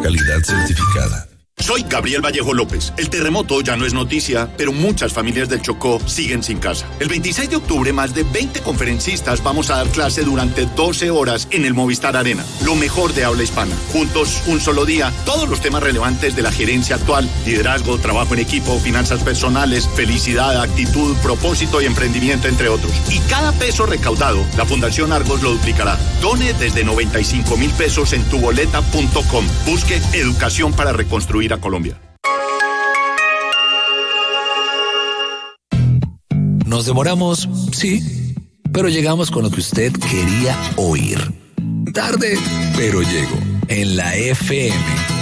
Calidad certificada. Soy Gabriel Vallejo López. El terremoto ya no es noticia, pero muchas familias del Chocó siguen sin casa. El 26 de octubre, más de 20 conferencistas vamos a dar clase durante 12 horas en el Movistar Arena. Lo mejor de habla hispana. Juntos, un solo día, todos los temas relevantes de la gerencia actual: liderazgo, trabajo en equipo, finanzas personales, felicidad, actitud, propósito y emprendimiento, entre otros. Y cada peso recaudado, la Fundación Argos lo duplicará. Done desde 95,000 pesos en tuboleta.com. Busque educación para reconstruir a Colombia. Nos demoramos, sí, pero llegamos con lo que usted quería oír. Tarde, pero llegó en la FM.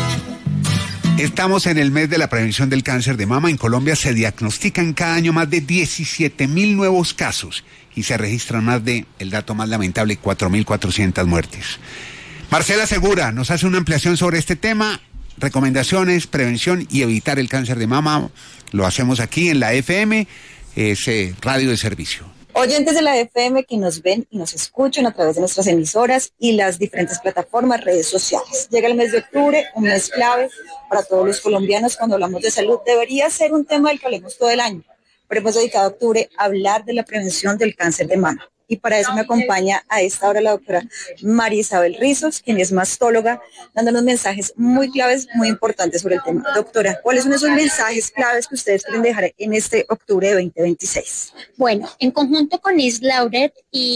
Estamos en el mes de la prevención del cáncer de mama. En Colombia se diagnostican cada año más de 17,000 nuevos casos y se registran más de, el dato más lamentable, 4,400 muertes. Marcela Segura nos hace una ampliación sobre este tema. Recomendaciones, prevención y evitar el cáncer de mama. Lo hacemos aquí en la FM, radio de servicio. Oyentes de la FM que nos ven y nos escuchan a través de nuestras emisoras y las diferentes plataformas, redes sociales. Llega el mes de octubre, un mes clave para todos los colombianos cuando hablamos de salud. Debería ser un tema del que hablemos todo el año, pero hemos dedicado octubre a hablar de la prevención del cáncer de mama. Y para eso me acompaña a esta hora la doctora María Isabel Rizos, quien es mastóloga, dándonos mensajes muy claves, muy importantes sobre el tema. Doctora, ¿cuáles son esos mensajes claves que ustedes quieren dejar en este octubre de 2026? Bueno, en conjunto con ISLAURET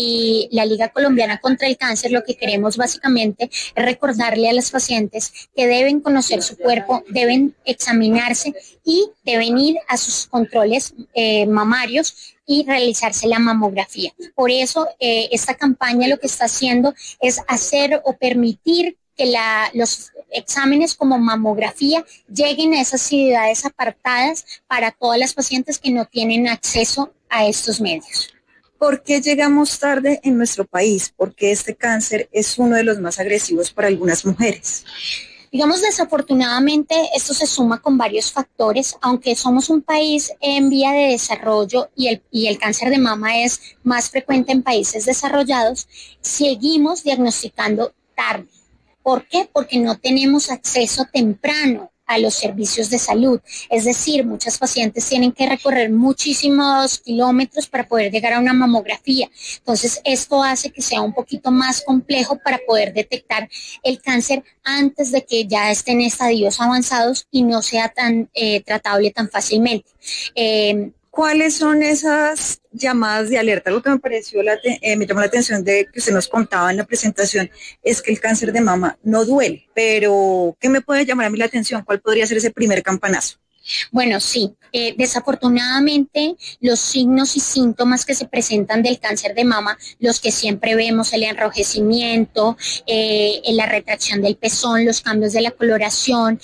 y la Liga Colombiana contra el Cáncer, lo que queremos básicamente es recordarle a las pacientes que deben conocer su cuerpo, deben examinarse y deben ir a sus controles mamarios y realizarse la mamografía. Por eso, esta campaña lo que está haciendo es hacer o permitir que los exámenes como mamografía lleguen a esas ciudades apartadas para todas las pacientes que no tienen acceso a estos medios. ¿Por qué llegamos tarde en nuestro país? Porque este cáncer es uno de los más agresivos para algunas mujeres. Digamos, desafortunadamente, esto se suma con varios factores, aunque somos un país en vía de desarrollo y el cáncer de mama es más frecuente en países desarrollados, seguimos diagnosticando tarde. ¿Por qué? Porque no tenemos acceso temprano a los servicios de salud. Es decir, muchas pacientes tienen que recorrer muchísimos kilómetros para poder llegar a una mamografía. Entonces, esto hace que sea un poquito más complejo para poder detectar el cáncer antes de que ya esté en estadios avanzados y no sea tan tratable tan fácilmente. ¿Cuáles son esas llamadas de alerta? Algo que me llamó la atención de que usted nos contaba en la presentación es que el cáncer de mama no duele, pero ¿qué me puede llamar a mí la atención? ¿Cuál podría ser ese primer campanazo? Bueno, sí, desafortunadamente los signos y síntomas que se presentan del cáncer de mama, los que siempre vemos, el enrojecimiento, la retracción del pezón, los cambios de la coloración,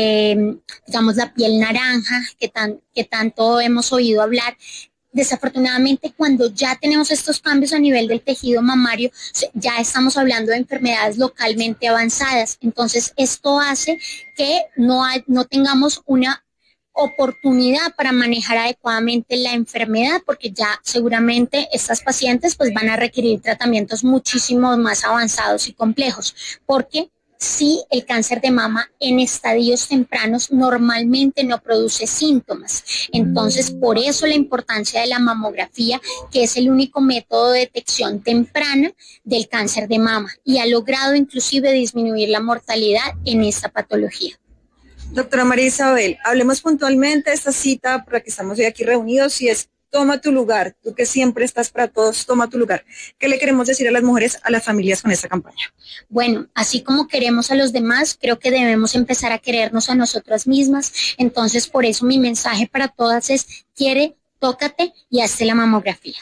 digamos la piel naranja que tanto hemos oído hablar. Desafortunadamente, cuando ya tenemos estos cambios a nivel del tejido mamario, ya estamos hablando de enfermedades localmente avanzadas. Entonces, esto hace que no tengamos una oportunidad para manejar adecuadamente la enfermedad, porque ya seguramente estas pacientes pues van a requerir tratamientos muchísimo más avanzados y complejos, porque sí, el cáncer de mama en estadios tempranos normalmente no produce síntomas. Entonces, por eso la importancia de la mamografía, que es el único método de detección temprana del cáncer de mama y ha logrado inclusive disminuir la mortalidad en esta patología. Doctora María Isabel, hablemos puntualmente de esta cita por la que estamos hoy aquí reunidos y es toma tu lugar, tú que siempre estás para todos, toma tu lugar. ¿Qué le queremos decir a las mujeres, a las familias con esta campaña? Bueno, así como queremos a los demás, creo que debemos empezar a querernos a nosotras mismas. Entonces, por eso mi mensaje para todas es, quiere, tócate y hazte la mamografía.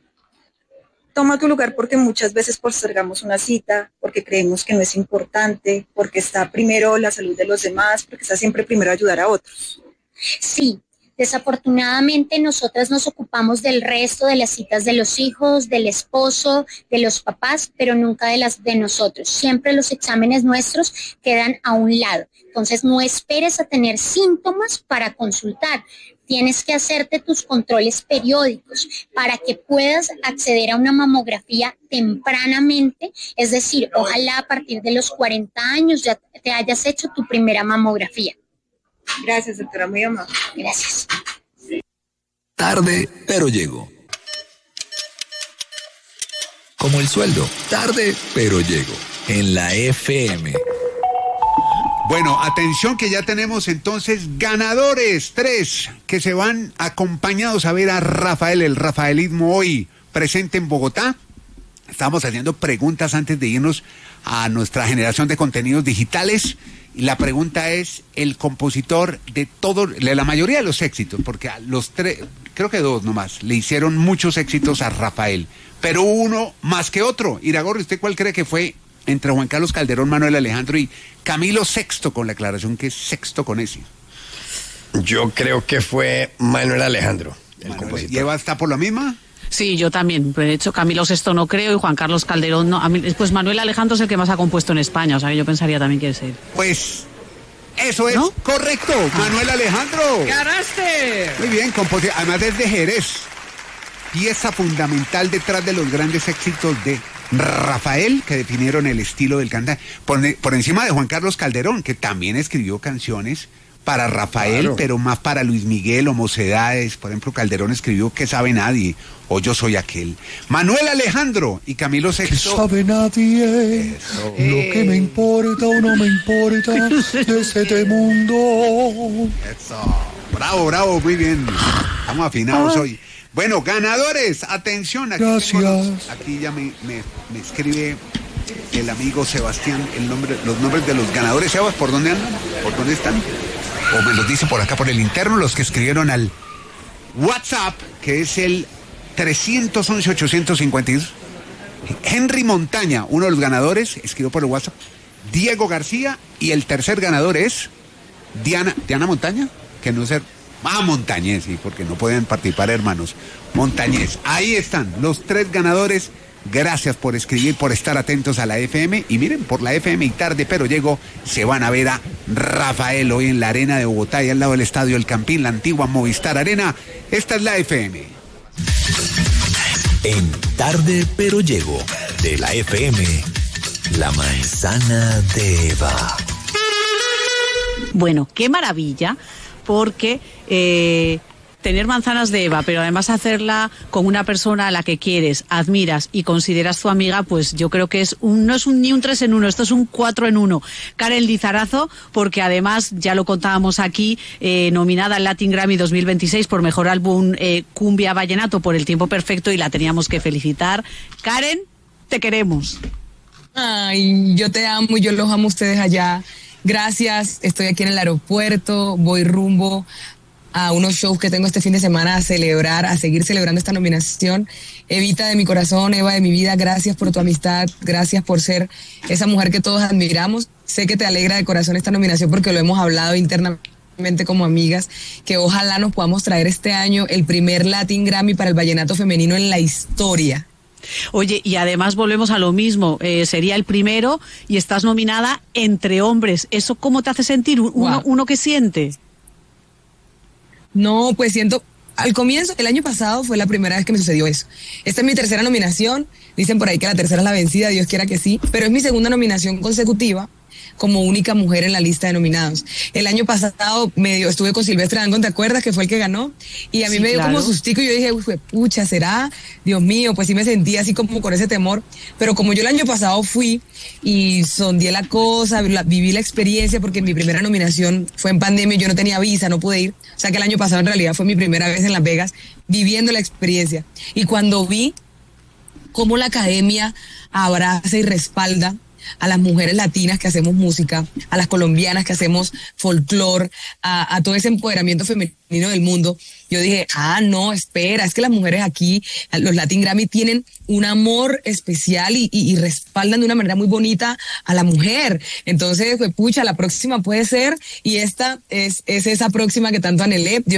Toma tu lugar porque muchas veces postergamos una cita, porque creemos que no es importante, porque está primero la salud de los demás, porque está siempre primero ayudar a otros. Sí, Desafortunadamente, nosotras nos ocupamos del resto de las citas de los hijos, del esposo, de los papás, pero nunca de las de nosotros. Siempre los exámenes nuestros quedan a un lado. Entonces, no esperes a tener síntomas para consultar. Tienes que hacerte tus controles periódicos para que puedas acceder a una mamografía tempranamente, es decir, ojalá a partir de los 40 años ya te hayas hecho tu primera mamografía. Gracias, doctora, muy amable. Gracias. Tarde, pero llego. Como el sueldo, tarde, pero llego. En la FM. Bueno, atención que ya tenemos entonces ganadores, 3, que se van acompañados a ver a Rafael, el rafaelismo hoy presente en Bogotá. Estamos haciendo preguntas antes de irnos a nuestra generación de contenidos digitales. Y la pregunta es, el compositor de la mayoría de los éxitos, porque a los 3, creo que 2 nomás, le hicieron muchos éxitos a Rafael, pero uno más que otro. Iragorri, ¿usted cuál cree que fue entre Juan Carlos Calderón, Manuel Alejandro y Camilo VI, con la aclaración que es sexto con ese? Yo creo que fue Manuel Alejandro, el compositor. ¿Y Eva está por la misma? Sí, yo también. De hecho, Camilo VI no creo y Juan Carlos Calderón no. Pues Manuel Alejandro es el que más ha compuesto en España, o sea que yo pensaría también que es él. Pues eso es, ¿no? Correcto, Manuel Alejandro. ¡Ganaste! Muy bien, además es de Jerez. Pieza fundamental detrás de los grandes éxitos de Rafael, que definieron el estilo del cantante. Por encima de Juan Carlos Calderón, que también escribió canciones para Rafael, claro, pero más para Luis Miguel o Mocedades. Por ejemplo, Calderón escribió ¿Qué sabe nadie? O Yo soy aquel. Manuel Alejandro y Camilo VI. ¿Qué sabe nadie? Eso. Lo que me importa o no me importa de este mundo. Eso. Bravo, bravo, muy bien. Estamos afinados hoy. Bueno, ganadores, atención. Aquí gracias. Aquí ya me escribe el amigo Sebastián los nombres de los ganadores. Sebas, ¿por dónde andan? ¿Por dónde están? O me los dice por acá, por el interno, los que escribieron al WhatsApp, que es el 311-852. Henry Montaña, uno de los ganadores, escribió por el WhatsApp. Diego García, y el tercer ganador es Diana Montaña, que no sé. Montañez, sí, porque no pueden participar hermanos. Montañez, ahí están los 3 ganadores. Gracias por escribir, por estar atentos a la FM. Y miren, por la FM y Tarde Pero Llego se van a ver a Rafael hoy en la Arena de Bogotá y al lado del Estadio El Campín, la antigua Movistar Arena. Esta es la FM. En Tarde Pero Llego, de la FM, la manzana de Eva. Bueno, qué maravilla, porque tener manzanas de Eva, pero además hacerla con una persona a la que quieres, admiras y consideras tu amiga, pues yo creo que no es ni un 3 en 1, esto es un 4 en 1. Karen Lizarazo, porque además, ya lo contábamos aquí, nominada al Latin Grammy 2026 por Mejor Álbum Cumbia Vallenato por El Tiempo Perfecto, y la teníamos que felicitar. Karen, te queremos. Ay, yo te amo y yo los amo a ustedes allá. Gracias, estoy aquí en el aeropuerto, voy rumbo a unos shows que tengo este fin de semana a celebrar, a seguir celebrando esta nominación. Evita de mi corazón, Eva de mi vida, gracias por tu amistad, gracias por ser esa mujer que todos admiramos. Sé que te alegra de corazón esta nominación porque lo hemos hablado internamente como amigas, que ojalá nos podamos traer este año el primer Latin Grammy para el vallenato femenino en la historia. Oye, y además volvemos a lo mismo, sería el primero y estás nominada entre hombres. ¿Eso cómo te hace sentir? ¿Uno que siente? No, pues siento, al comienzo, el año pasado fue la primera vez que me sucedió eso. Esta es mi tercera nominación, dicen por ahí que la tercera es la vencida, Dios quiera que sí, pero es mi segunda nominación consecutiva como única mujer en la lista de nominados. El año pasado estuve con Silvestre Dangond, ¿te acuerdas? Que fue el que ganó, y a mí me dio como sustico y yo dije, pucha, ¿será? Dios mío, pues sí me sentí así como con ese temor, pero como yo el año pasado fui y sondeé la cosa, viví la experiencia, porque mi primera nominación fue en pandemia, yo no tenía visa, no pude ir, o sea que el año pasado en realidad fue mi primera vez en Las Vegas viviendo la experiencia, y cuando vi cómo la academia abraza y respalda a las mujeres latinas que hacemos música, a las colombianas que hacemos folclore, a todo ese empoderamiento femenino del mundo, yo dije, no, espera, es que las mujeres aquí, los Latin Grammy tienen un amor especial y respaldan de una manera muy bonita a la mujer. Entonces, pues pucha, la próxima puede ser, y esta es esa próxima que tanto anhelé.